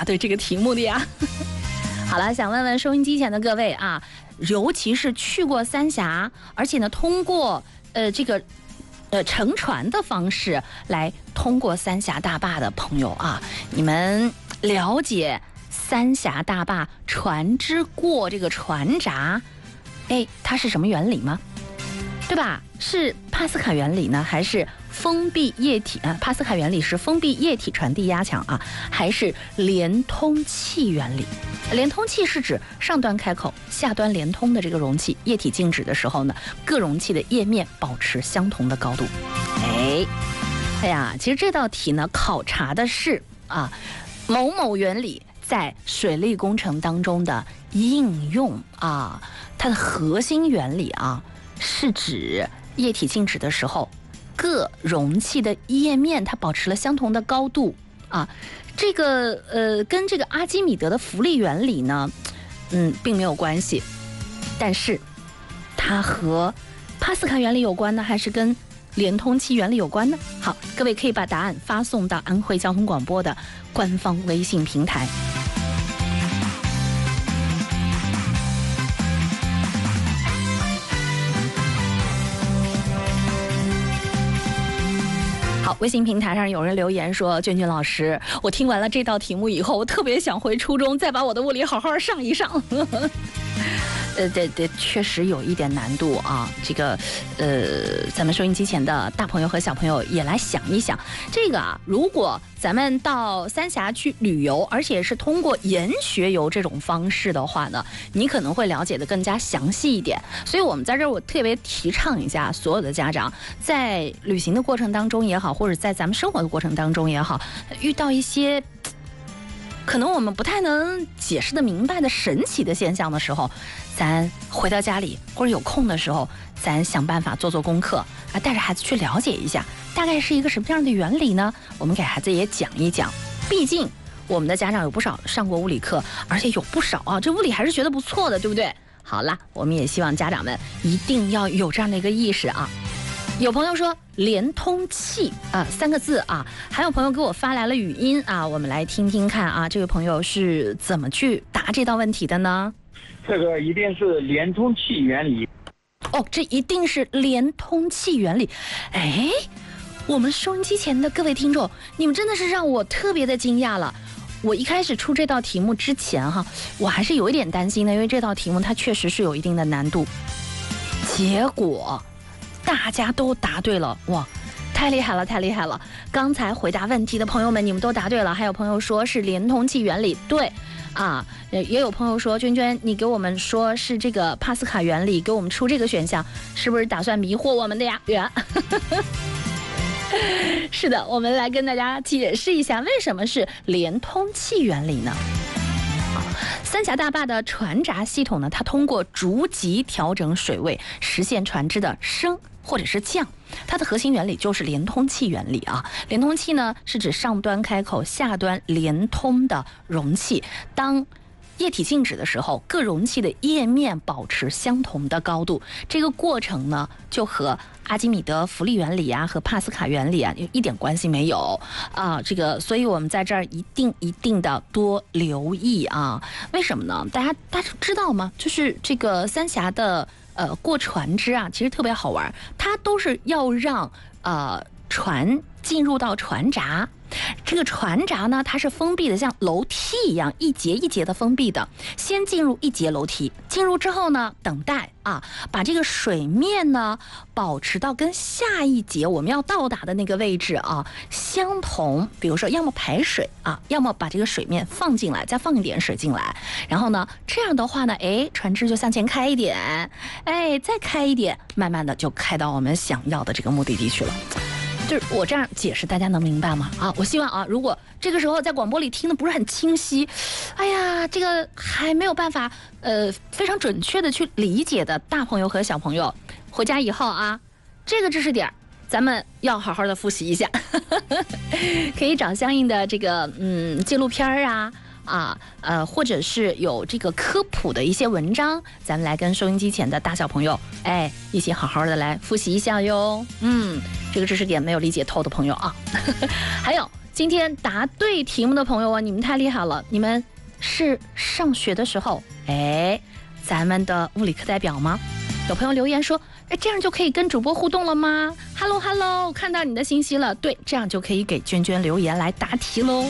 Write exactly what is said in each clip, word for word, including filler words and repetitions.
答对这个题目的呀。好了，想问问收音机前的各位啊，尤其是去过三峡，而且呢通过呃这个呃乘船的方式来通过三峡大坝的朋友啊，你们了解三峡大坝船只过这个船闸，哎，它是什么原理吗？对吧？是帕斯卡原理呢，还是封闭液体啊？帕斯卡原理是封闭液体传递压强啊，还是连通器原理？连通器是指上端开口，下端连通的这个容器，液体静止的时候呢，各容器的液面保持相同的高度。哎，哎呀，其实这道题呢，考察的是啊某某原理在水利工程当中的应用啊，它的核心原理啊，是指液体静止的时候，各容器的液面它保持了相同的高度啊。这个呃，跟这个阿基米德的浮力原理呢，嗯，并没有关系，但是它和帕斯卡原理有关呢，还是跟连通器原理有关呢？好，各位可以把答案发送到安徽交通广播的官方微信平台。好，微信平台上有人留言说：“娟娟老师，我听完了这道题目以后，我特别想回初中，再把我的物理好好上一上。”呃，对对，确实有一点难度啊。这个，呃，咱们收音机前的大朋友和小朋友也来想一想，这个啊，如果咱们到三峡去旅游，而且是通过研学游这种方式的话呢，你可能会了解的更加详细一点。所以我们在这儿，我特别提倡一下，所有的家长在旅行的过程当中也好，或者在咱们生活的过程当中也好，遇到一些可能我们不太能解释得明白的神奇的现象的时候，咱回到家里或者有空的时候，咱想办法做做功课啊，带着孩子去了解一下，大概是一个什么样的原理呢？我们给孩子也讲一讲。毕竟我们的家长有不少上过物理课，而且有不少啊，这物理还是学得不错的，对不对？好啦，我们也希望家长们一定要有这样的一个意识啊。有朋友说连通器啊三个字啊，还有朋友给我发来了语音啊，我们来听听看啊，这位朋友是怎么去答这道问题的呢？ 这个一定是连通器原理。 哦，这一定是连通器原理。哎，我们收音机前的各位听众，你们真的是让我特别的惊讶了。我一开始出这道题目之前哈，我还是有一点担心的，因为这道题目它确实是有一定的难度。结果大家都答对了，哇，太厉害了，太厉害了！刚才回答问题的朋友们，你们都答对了。还有朋友说是连通器原理，对啊，也有朋友说，娟娟，你给我们说是这个帕斯卡原理，给我们出这个选项，是不是打算迷惑我们的呀？圆。是的，我们来跟大家解释一下，为什么是连通器原理呢？三峡大坝的船闸系统呢，它通过逐级调整水位，实现船只的升或者是降。它的核心原理就是连通器原理啊。连通器呢，是指上端开口，下端连通的容器。当液体静止的时候，各容器的液面保持相同的高度。这个过程呢，就和阿基米德浮力原理啊，和帕斯卡原理啊，一点关系没有啊。这个，所以我们在这儿一定一定的多留意啊。为什么呢？大家大家知道吗？就是这个三峡的呃过船只啊，其实特别好玩，它都是要让呃船进入到船闸。这个船闸呢，它是封闭的，像楼梯一样，一节一节的封闭的。先进入一节楼梯，进入之后呢，等待啊，把这个水面呢保持到跟下一节我们要到达的那个位置啊相同。比如说，要么排水啊，要么把这个水面放进来，再放一点水进来。然后呢，这样的话呢，哎，船只就向前开一点，哎，再开一点，慢慢的就开到我们想要的这个目的地去了。就是我这样解释，大家能明白吗？啊，我希望啊，如果这个时候在广播里听的不是很清晰，哎呀，这个还没有办法呃非常准确的去理解的大朋友和小朋友，回家以后啊，这个知识点咱们要好好的复习一下，可以找相应的这个嗯纪录片啊。啊，呃，或者是有这个科普的一些文章，咱们来跟收音机前的大小朋友，哎，一起好好的来复习一下哟。嗯，这个知识点没有理解透的朋友啊，还有今天答对题目的朋友啊，你们太厉害了！你们是上学的时候，哎，咱们的物理课代表吗？有朋友留言说，哎，这样就可以跟主播互动了吗 ？Hello Hello， 看到你的信息了。对，这样就可以给娟娟留言来答题喽。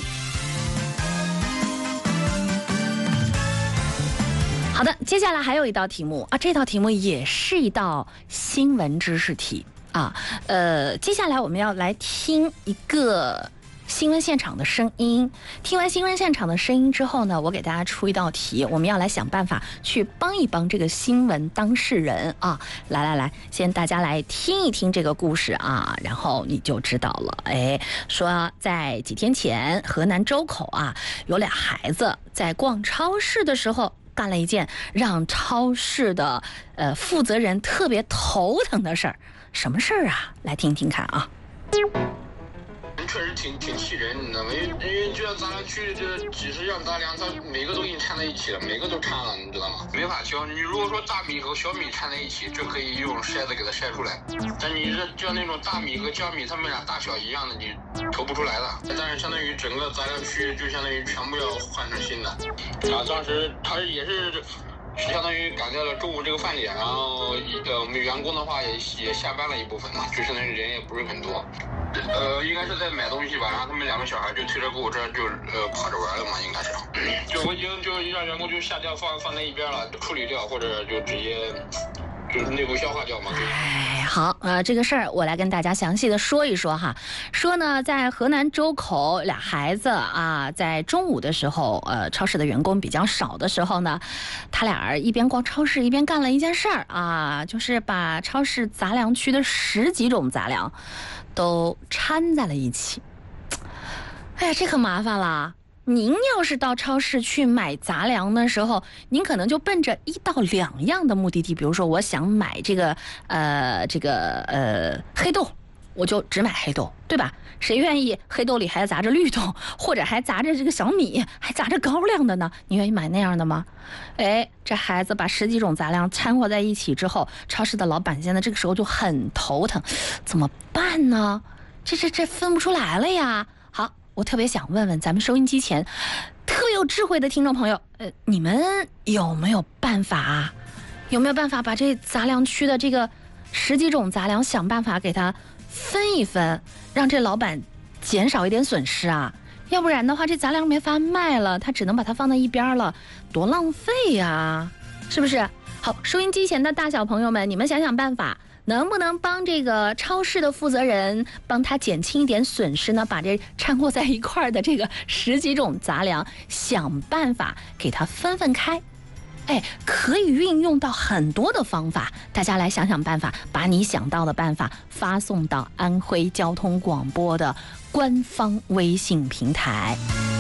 好的，接下来还有一道题目啊，这道题目也是一道新闻知识题啊。呃，接下来我们要来听一个新闻现场的声音。听完新闻现场的声音之后呢，我给大家出一道题，我们要来想办法去帮一帮这个新闻当事人啊。来来来，先大家来听一听这个故事啊，然后你就知道了。哎，说在几天前，河南周口啊，有俩孩子在逛超市的时候，干了一件让超市的呃负责人特别头疼的事儿。什么事儿啊？来听听看啊。 确实挺挺气人，你知道吗？因为因为就像咱俩去这几十样杂粮，它每个都给你掺在一起了，每个都掺了，你知道吗？没法挑。你如果说大米和小米掺在一起，这可以用筛子给它筛出来。但你这就像那种大米和江米，它们俩大小一样的，你投不出来了。但是相当于整个杂粮区就相当于全部要换成新的。啊，当时他也是。是相当于赶在了中午这个饭点，然后呃我们员工的话也也下班了一部分嘛，就相当于人也不是很多，呃应该是在买东西吧，然后他们两个小孩就推着购物车就呃跑着玩了嘛，应该是，就我已经就让员工就下掉放放在一边了，处理掉或者就直接就是内部消化掉嘛。 哎，好，呃，这个事儿我来跟大家详细的说一说哈。说呢，在河南周口俩孩子啊，在中午的时候，呃，超市的员工比较少的时候呢，他俩一边逛超市一边干了一件事儿啊，就是把超市杂粮区的十几种杂粮都掺在了一起。哎呀，这可麻烦了。您要是到超市去买杂粮的时候，您可能就奔着一到两样的目的地，比如说我想买这个呃这个呃黑豆，我就只买黑豆，对吧？谁愿意黑豆里还杂着绿豆，或者还杂着这个小米，还杂着高粱的呢？你愿意买那样的吗？哎，这孩子把十几种杂粮掺和在一起之后，超市的老板现在这个时候就很头疼，怎么办呢？这这这分不出来了呀！好。我特别想问问咱们收音机前特别有智慧的听众朋友，呃，你们有没有办法啊？有没有办法把这杂粮区的这个十几种杂粮想办法给它分一分，让这老板减少一点损失啊？要不然的话，这杂粮没法卖了，他只能把它放在一边了，多浪费呀，是不是？好，收音机前的大小朋友们，你们想想办法。能不能帮这个超市的负责人帮他减轻一点损失呢？把这掺和在一块的这个十几种杂粮想办法给它分分开。哎，可以运用到很多的方法，大家来想想办法，把你想到的办法发送到安徽交通广播的官方微信平台。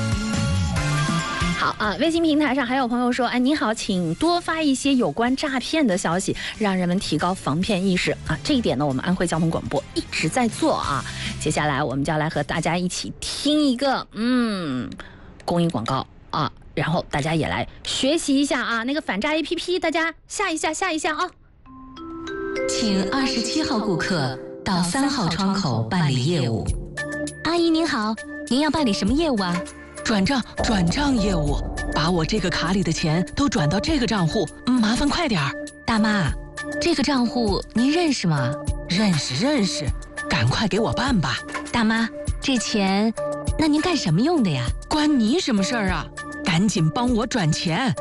好啊，微信平台上还有朋友说，哎，你好，请多发一些有关诈骗的消息，让人们提高防骗意识啊。这一点呢，我们安徽交通广播一直在做啊。接下来我们就要来和大家一起听一个嗯公益广告啊，然后大家也来学习一下啊。那个反诈 A P P 大家下一下下一下啊。 请二十七号顾客到三号窗口办理业务。 阿姨您好，您要办理什么业务啊？ 转账转账业务，把我这个卡里的钱都转到这个账户，麻烦快点儿。 大妈，这个账户您认识吗？ 认识认识，赶快给我办吧。 大妈，这钱那您干什么用的呀？ 关你什么事儿啊？赶紧帮我转钱。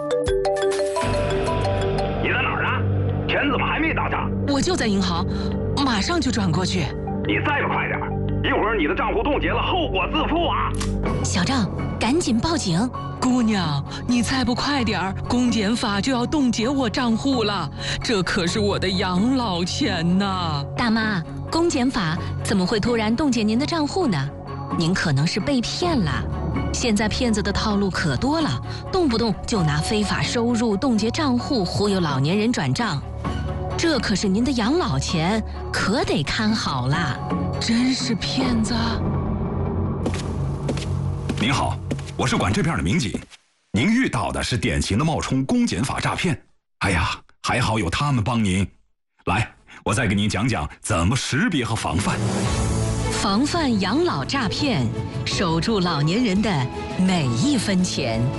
你在哪儿呢？钱怎么还没到账？ 我就在银行，马上就转过去。 你再不快点，一会儿你的账户冻结了，后果自负啊！ 小赵，赶紧报警！ 姑娘，你再不快点儿，公检法就要冻结我账户了，这可是我的养老钱呐！ 大妈，公检法怎么会突然冻结您的账户呢？您可能是被骗了。现在骗子的套路可多了，动不动就拿非法收入冻结账户，忽悠老年人转账。这可是您的养老钱，可得看好了。 真是骗子！ 您好，我是管这片的民警，您遇到的是典型的冒充公检法诈骗。哎呀，还好有他们帮您。来，我再给您讲讲怎么识别和防范。 防范养老诈骗，守住老年人的每一分钱。